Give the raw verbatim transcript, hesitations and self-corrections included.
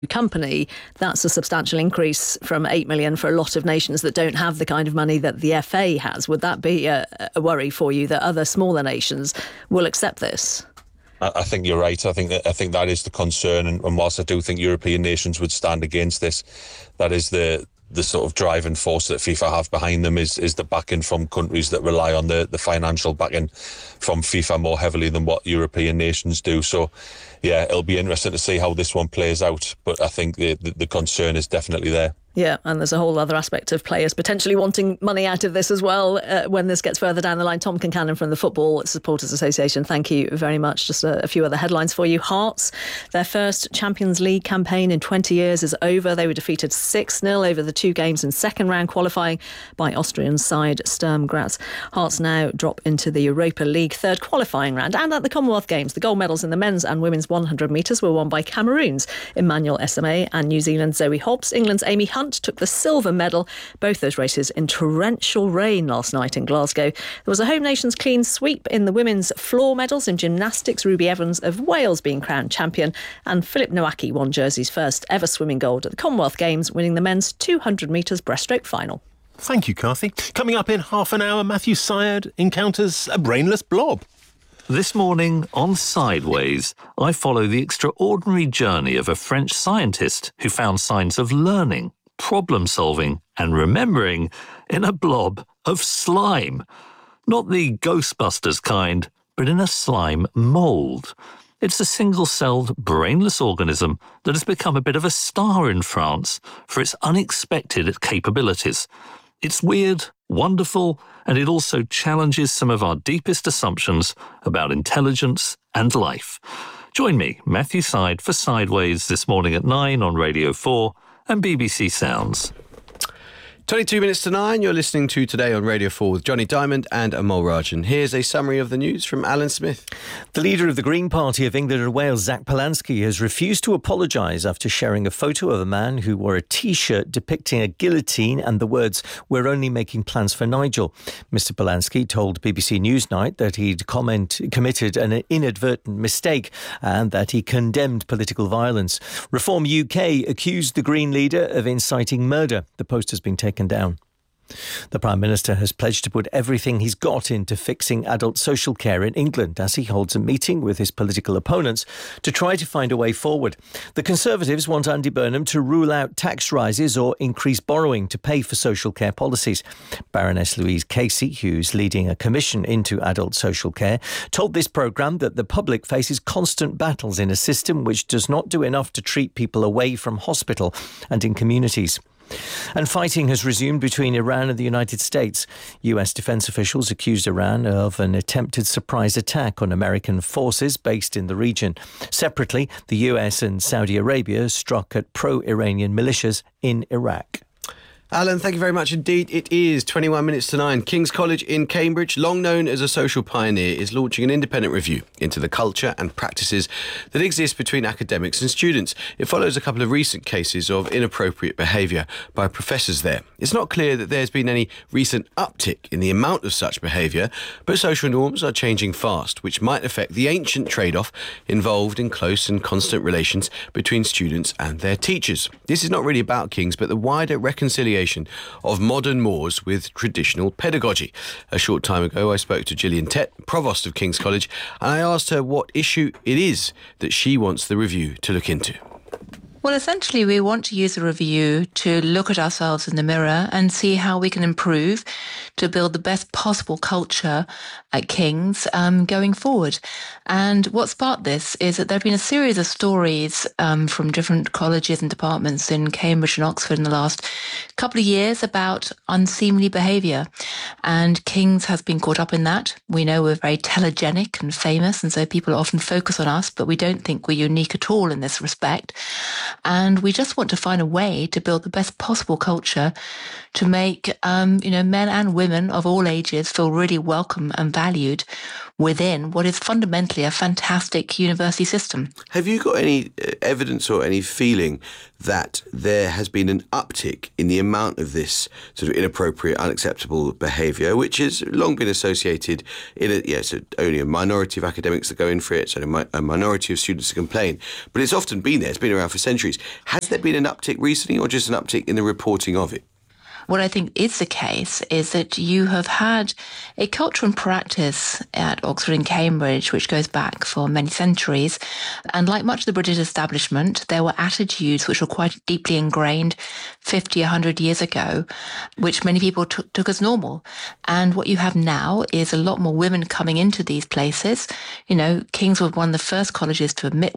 company, that's a substantial increase from eight million for a lot of nations that don't have the kind of money that the F A has. Would that be a, a worry for you that other smaller nations will accept this? I think you're right. I think that I think that is the concern, and, and whilst I do think European nations would stand against this, that is the the sort of driving force that FIFA have behind them is is the backing from countries that rely on the the financial backing from FIFA more heavily than what European nations do. So, yeah, it'll be interesting to see how this one plays out. But I think the the, the concern is definitely there. Yeah, and there's a whole other aspect of players potentially wanting money out of this as well uh, when this gets further down the line. Tom Concannon from the Football Supporters Association, thank you very much. Just a, a few other headlines for you. Hearts, their first Champions League campaign in twenty years is over. They were defeated six nil over the two games in second round qualifying by Austrian side Sturm Graz. Hearts now drop into the Europa League third qualifying round. And at the Commonwealth Games, the gold medals in the men's and women's one hundred metres were won by Cameroon's Emmanuel Esame and New Zealand's Zoe Hobbs. England's Amy Hunt took the silver medal. Both those races in torrential rain last night in Glasgow. There was a home nations clean sweep in the women's floor medals. In gymnastics, Ruby Evans of Wales being crowned champion, and Philip Nowacki won Jersey's first ever swimming gold at the Commonwealth Games, winning the men's two hundred metres breaststroke final. Thank you, Carthy. Coming up in half an hour, Matthew Syed encounters a brainless blob. This morning on Sideways, I follow the extraordinary journey of a French scientist who found signs of learning, problem-solving and remembering in a blob of slime. Not the Ghostbusters kind, but in a slime mould. It's a single-celled, brainless organism that has become a bit of a star in France for its unexpected capabilities. It's weird, wonderful, and it also challenges some of our deepest assumptions about intelligence and life. Join me, Matthew Syed, for Sideways this morning at nine on Radio four and B B C Sounds. twenty-two minutes to nine, you're listening to Today on Radio four with Johnny Diamond and Amol Rajan. Here's a summary of the news from Alan Smith. The leader of the Green Party of England and Wales, Zach Polanski, has refused to apologise after sharing a photo of a man who wore a T-shirt depicting a guillotine and the words, "We're only making plans for Nigel." Mister Polanski told B B C Newsnight that he'd comment, committed an inadvertent mistake and that he condemned political violence. Reform U K accused the Green leader of inciting murder. The post has been taken down. The Prime Minister has pledged to put everything he's got into fixing adult social care in England as he holds a meeting with his political opponents to try to find a way forward. The Conservatives want Andy Burnham to rule out tax rises or increase borrowing to pay for social care policies. Baroness Louise Casey, who's leading a commission into adult social care, told this programme that the public faces constant battles in a system which does not do enough to treat people away from hospital and in communities. And fighting has resumed between Iran and the United States. U S defense officials accused Iran of an attempted surprise attack on American forces based in the region. Separately, the U S and Saudi Arabia struck at pro-Iranian militias in Iraq. Alan, thank you very much indeed. It is twenty-one minutes to nine. King's College in Cambridge, long known as a social pioneer, is launching an independent review into the culture and practices that exist between academics and students. It follows a couple of recent cases of inappropriate behaviour by professors there. It's not clear that there's been any recent uptick in the amount of such behaviour, but social norms are changing fast, which might affect the ancient trade-off involved in close and constant relations between students and their teachers. This is not really about King's, but the wider reconciliation of modern mores with traditional pedagogy. A short time ago, I spoke to Gillian Tett, Provost of King's College, and I asked her what issue it is that she wants the review to look into. Well, essentially, we want to use a review to look at ourselves in the mirror and see how we can improve to build the best possible culture at King's um, going forward. And what sparked this is that there have been a series of stories um, from different colleges and departments in Cambridge and Oxford in the last couple of years about unseemly behaviour. And King's has been caught up in that. We know we're very telegenic and famous, and so people often focus on us, but we don't think we're unique at all in this respect. And we just want to find a way to build the best possible culture to make, um, you know, men and women of all ages feel really welcome and valued within what is fundamentally a fantastic university system. Have you got any evidence or any feeling that there has been an uptick in the amount of this sort of inappropriate, unacceptable behaviour, which has long been associated in a, yes, only a minority of academics that go in for it, so a minority of students that complain, but it's often been there, it's been around for centuries. countries. Has there been an uptick recently or just an uptick in the reporting of it? What I think is the case is that you have had a culture and practice at Oxford and Cambridge, which goes back for many centuries. And like much of the British establishment, there were attitudes which were quite deeply ingrained fifty, one hundred years ago, which many people t- took as normal. And what you have now is a lot more women coming into these places. You know, King's was one of the first colleges to admit